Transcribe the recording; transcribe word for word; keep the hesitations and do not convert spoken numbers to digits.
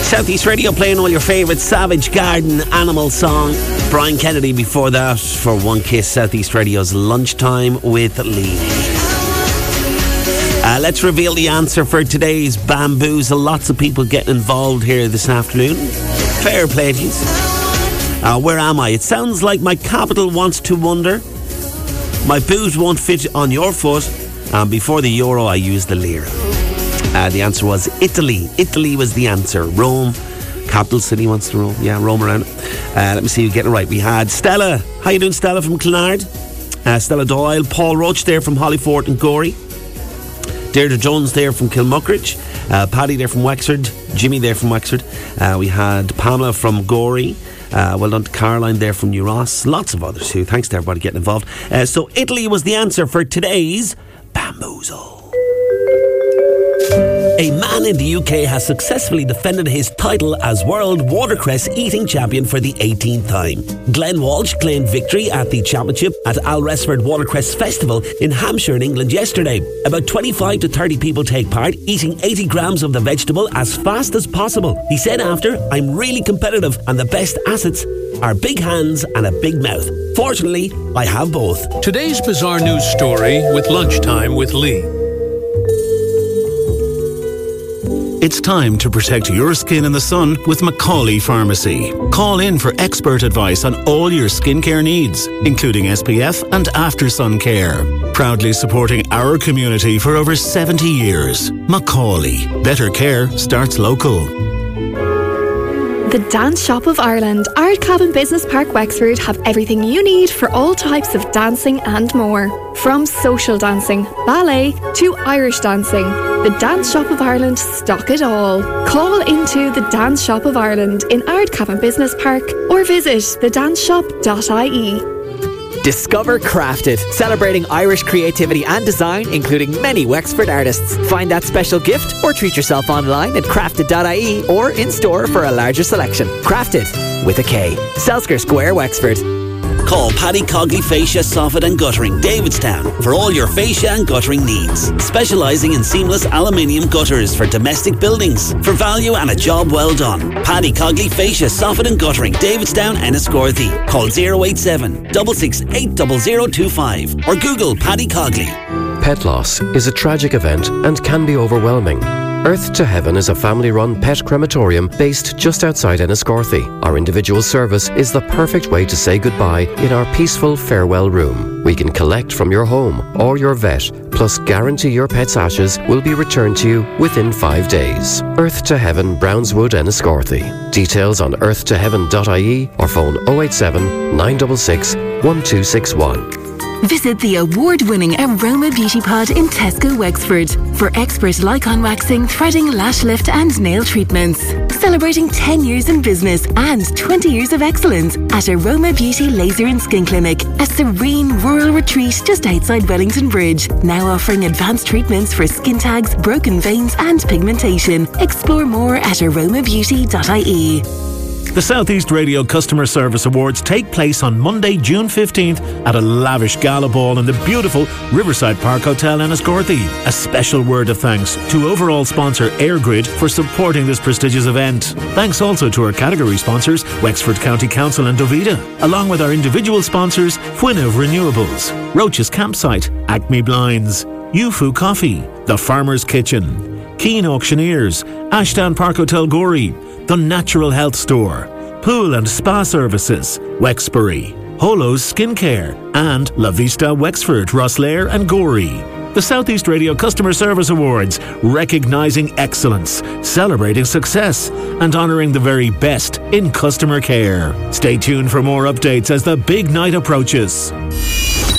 Southeast Radio playing all your favourite Savage Garden Animal song. Brian Kennedy before that for One Kiss, Southeast Radio's Lunchtime with Lee. Uh, let's reveal the answer for today's Bamboozle. Lots of people getting involved here this afternoon. Fair play to you. Uh, where am I? It sounds like my capital wants to wonder. My boots won't fit on your foot. And before the euro, I used the lira. Uh, the answer was Italy. Italy was the answer. Rome, capital city wants to roam. Yeah, roam around. Uh, let me see you getting it right. We had Stella. How you doing, Stella from Clonard? Uh, Stella Doyle. Paul Roach there from Hollyfort and Gorey. Deirdre Jones there from Kilmuckridge. Uh, Paddy there from Wexford. Jimmy there from Wexford. Uh, we had Pamela from Gorey. Uh, well done to Caroline there from New Ross. Lots of others too. Thanks to everybody getting involved. Uh, so Italy was the answer for today's Bamboozle. A man in the U K has successfully defended his title as World Watercress Eating Champion for the eighteenth time. Glenn Walsh claimed victory at the championship at Alresford Watercress Festival in Hampshire in England yesterday. About twenty-five to thirty people take part, eating eighty grams of the vegetable as fast as possible. He said after, "I'm really competitive and the best assets are big hands and a big mouth. Fortunately, I have both." Today's bizarre news story with Lunchtime with Lee. It's time to protect your skin in the sun with Macaulay Pharmacy. Call in for expert advice on all your skincare needs, including S P F and after-sun care. Proudly supporting our community for over seventy years. Macaulay. Better care starts local. The Dance Shop of Ireland, Ardcabin Business Park Wexford have everything you need for all types of dancing and more. From social dancing, ballet to Irish dancing, the Dance Shop of Ireland stock it all. Call into the Dance Shop of Ireland in Ardcabin Business Park or visit the dance shop dot I E. Discover Crafted, celebrating Irish creativity and design, including many Wexford artists. Find that special gift or treat yourself online at crafted dot I E or in store for a larger selection. Crafted with a K. Selsker Square, Wexford. Call Paddy Cogley Fascia, Soffit and Guttering, Davidstown, for all your fascia and guttering needs. Specialising in seamless aluminium gutters for domestic buildings. For value and a job well done. Paddy Cogley Fascia, Soffit and Guttering, Davidstown, Enniscorthy. Call zero eight seven, six six eight, zero zero two five or Google Paddy Cogley. Pet loss is a tragic event and can be overwhelming. Earth to Heaven is a family-run pet crematorium based just outside Enniscorthy. Our individual service is the perfect way to say goodbye in our peaceful farewell room. We can collect from your home or your vet, plus guarantee your pet's ashes will be returned to you within five days. Earth to Heaven, Brownswood, Enniscorthy. Details on earth to heaven dot I E or phone oh eight seven, nine six six, one two six one. Visit the award-winning Aroma Beauty Pod in Tesco, Wexford for expert Lycon waxing, threading, lash lift and nail treatments. Celebrating ten years in business and twenty years of excellence at Aroma Beauty Laser and Skin Clinic, a serene rural retreat just outside Wellington Bridge. Now offering advanced treatments for skin tags, broken veins and pigmentation. Explore more at aroma beauty dot I E. The Southeast Radio Customer Service Awards take place on Monday, June fifteenth at a lavish gala ball in the beautiful Riverside Park Hotel, Enniscorthy. A special word of thanks to overall sponsor Airgrid for supporting this prestigious event. Thanks also to our category sponsors, Wexford County Council and Dovita, along with our individual sponsors, Fwynov Renewables, Roach's Campsite, Acme Blinds, Yufu Coffee, The Farmer's Kitchen, Keane Auctioneers, Ashdown Park Hotel Gorey, The Natural Health Store, Pool and Spa Services, Wexbury, Holo's Skincare, and La Vista Wexford, Rosslare and Gorey. The Southeast Radio Customer Service Awards, recognising excellence, celebrating success, and honouring the very best in customer care. Stay tuned for more updates as the big night approaches.